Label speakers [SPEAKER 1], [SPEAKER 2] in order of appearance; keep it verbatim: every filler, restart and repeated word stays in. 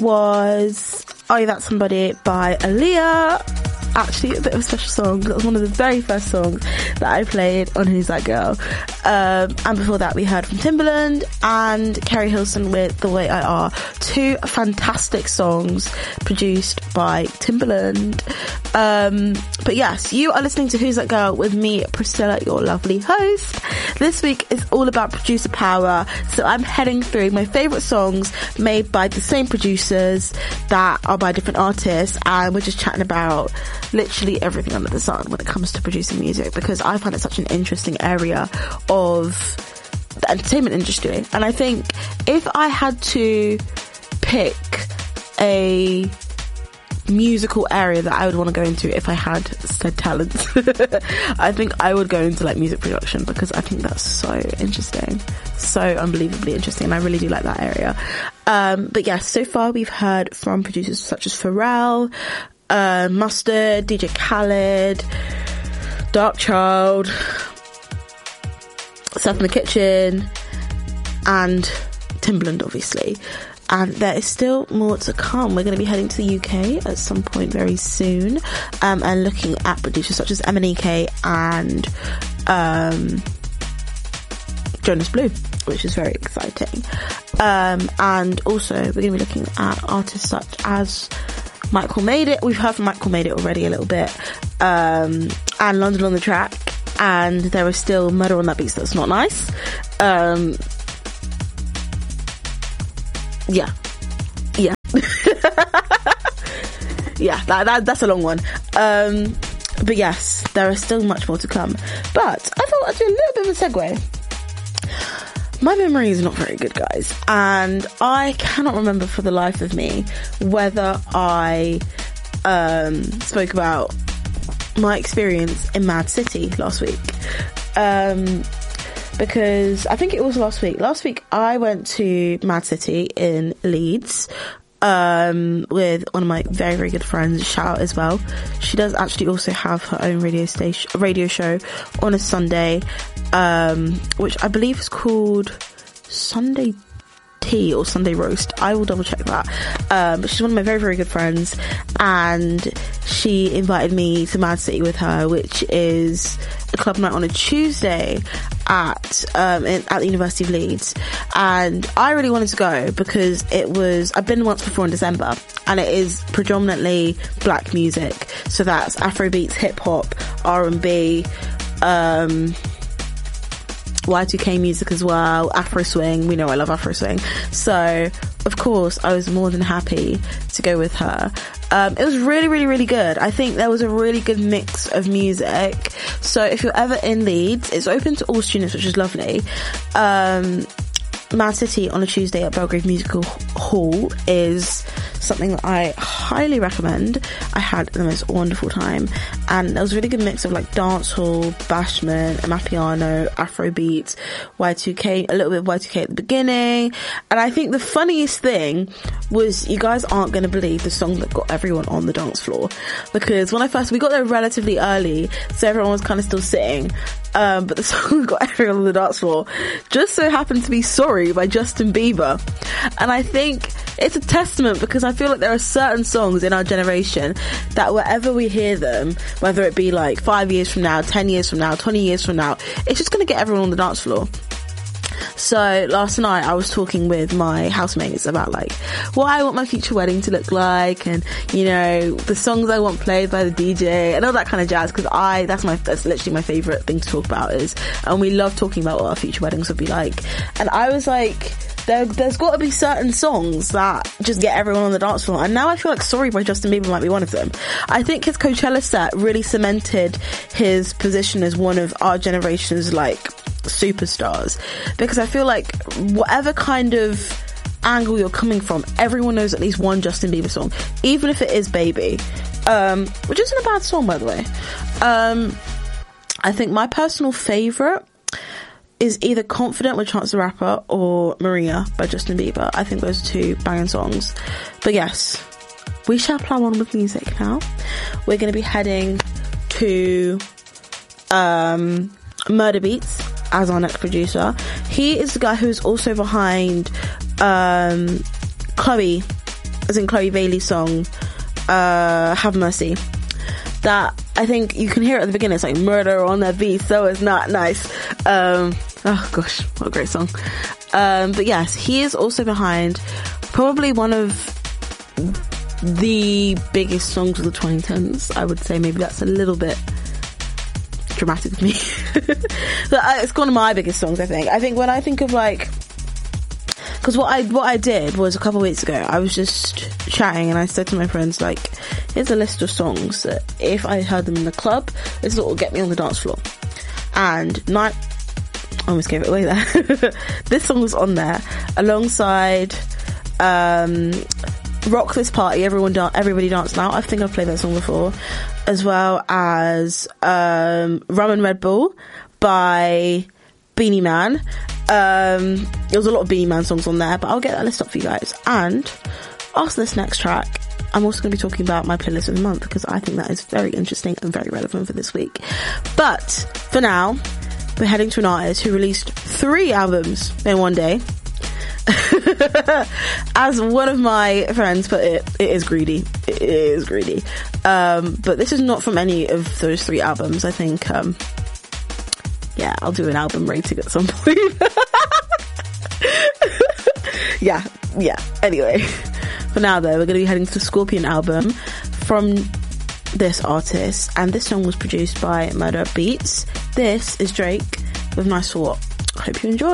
[SPEAKER 1] was Are You That Somebody by Aaliyah. Actually, a bit of a special song. That was one of the very first songs that I played on Who's That Girl. Um, and before that, we heard from Timbaland and Kerry Hilson with The Way I Are. Two fantastic songs produced by Timbaland. Um, but yes, you are listening to Who's That Girl with me, Priscilla, your lovely host. This week is all about producer power. So I'm heading through my favourite songs made by the same producers that are by different artists, and we're just chatting about literally everything under the sun when it comes to producing music, because I find it such an interesting area of the entertainment industry. And I think if I had to pick a musical area that I would want to go into if I had said talent, I think I would go into like music production, because I think that's so interesting, so unbelievably interesting, and I really do like that area. Um, but yes, so far we've heard from producers such as Pharrell, Uh, Mustard, D J Khaled, Dark Child, Self in the Kitchen, and Timbaland, obviously. And there is still more to come. We're going to be heading to the U K at some point very soon, um, and looking at producers such as M N E K and um, Jonas Blue, which is very exciting. Um, and also we're going to be looking at artists such as Michael Made It. We've heard from Michael Made It already a little bit, um, and London on the Track, and there is still Murder on That Beat That's Not Nice. Um, yeah, yeah, yeah. That, that that's a long one. Um, but yes, there is still much more to come. But I thought I'd do a little bit of a segue. My memory is not very good, guys, and I cannot remember for the life of me whether I um, spoke about my experience in Mad City last week. Um, because I think it was last week. Last week I went to Mad City in Leeds um, with one of my very, very good friends. Shout out as well. She does actually also have her own radio station, radio show on a Sunday, um, which I believe is called Sunday Tea or Sunday Roast. I will double check that. Um, but she's one of my very, very good friends, and she invited me to Mad City with her, which is a club night on a Tuesday at um in, at the University of Leeds. And I really wanted to go because it was, I've been once before in December, and it is predominantly black music. So that's Afrobeats, hip hop, R and B, um Y two K music as well, Afro swing. We know I love Afro swing, so of course I was more than happy to go with her. Um, it was really, really, really good. I think there was a really good mix of music. So if you're ever in Leeds, it's open to all students, which is lovely. Um, Mad City on a Tuesday at Belgrave Musical Hall is something that I highly recommend. I had the most wonderful time, and there was a really good mix of like dancehall, bashment, Amapiano, Afrobeats, Y two K, a little bit of Y two K at the beginning. And I think the funniest thing was, you guys aren't going to believe the song that got everyone on the dance floor, because when I first, we got there relatively early, so everyone was kind of still sitting. Um, but the song that got everyone on the dance floor just so happened to be Sorry by Justin Bieber. And I think it's a testament, because I feel like there are certain songs in our generation that wherever we hear them, whether it be like five years from now, ten years from now, twenty years from now, it's just going to get everyone on the dance floor. So last night I was talking with my housemates about like what I want my future wedding to look like, and you know, the songs I want played by the D J and all that kind of jazz, because I that's my that's literally my favourite thing to talk about is, and we love talking about what our future weddings would be like. And I was like, there, there's got to be certain songs that just get everyone on the dance floor, and now I feel like Sorry by Justin Bieber might be one of them. I think his Coachella set really cemented his position as one of our generation's like superstars, because I feel like whatever kind of angle you're coming from, everyone knows at least one Justin Bieber song, even if it is Baby, um, which isn't a bad song, by the way. Um, I think my personal favourite is either Confident with Chance the Rapper or Maria by Justin Bieber. I think those are two banging songs. But yes, we shall plow on with music now. We're going to be heading to um, Murder Beats as our next producer. He is the guy who's also behind um, Chloe as in Chloe Bailey's song, uh, Have Mercy. That, I think you can hear it at the beginning, it's like murder on that beat, so it's not nice. Um, oh gosh, what a great song. Um, but yes, he is also behind probably one of the biggest songs of the twenty tens. I would say maybe that's a little bit dramatic of me. But it's one of my biggest songs, I think. I think when I think of like, because what I what I did was a couple of weeks ago, I was just chatting and I said to my friends, like, here's a list of songs that if I heard them in the club, this is what will get me on the dance floor. And night, I almost gave it away there. This song was on there alongside um, Rock This Party, Everyone Dan- Everybody Dance Now. I think I've played that song before. As well as um, Rum and Red Bull by Beanie Man. Um, there was a lot of Beanie Man songs on there, but I'll get that list up for you guys. And after this next track, I'm also going to be talking about my playlist of the month, because I think that is very interesting and very relevant for this week. But for now, we're heading to an artist who released three albums in one day. As one of my friends put it, it is greedy. It is greedy. Um, but this is not from any of those three albums. I think, um, yeah, I'll do an album rating at some point. yeah, yeah. Anyway, for now though, we're going to be heading to the Scorpion album from this artist, and this song was produced by Murder Beats. This is Drake with Nice For What. I hope you enjoy.